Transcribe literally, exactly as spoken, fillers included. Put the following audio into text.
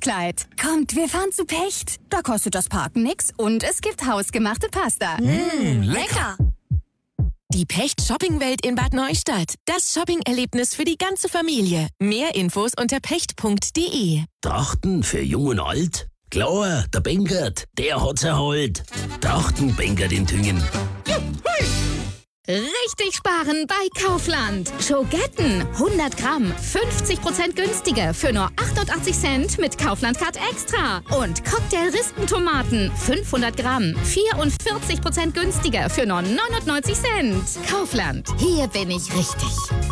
Festkleid. Kommt, wir fahren zu Pecht. Da kostet das Parken nix und es gibt hausgemachte Pasta. Mmh, lecker. Die Pecht Shoppingwelt in Bad Neustadt. Das Shopping-Erlebnis für die ganze Familie. Mehr Infos unter pecht punkt de. Trachten für Jung und Alt? Klar, der Bengert, der hat's erholt. Trachten Bengert in Tüngen. Richtig sparen bei Kaufland. Schogetten, hundert Gramm, fünfzig Prozent günstiger für nur achtundachtzig Cent mit Kaufland Card Extra. Und Cocktail-Rispentomaten, fünfhundert Gramm, vierundvierzig Prozent günstiger für nur neunundneunzig Cent. Kaufland, hier bin ich richtig.